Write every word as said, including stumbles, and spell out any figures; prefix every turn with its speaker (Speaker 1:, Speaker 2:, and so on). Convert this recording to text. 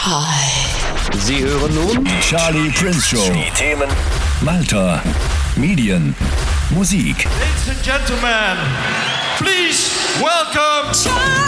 Speaker 1: Hi.
Speaker 2: Sie hören nun
Speaker 3: die Charlie Prince Show.
Speaker 2: Die Themen
Speaker 3: Malta, Medien, Musik.
Speaker 4: Ladies and Gentlemen, please welcome
Speaker 1: Charlie.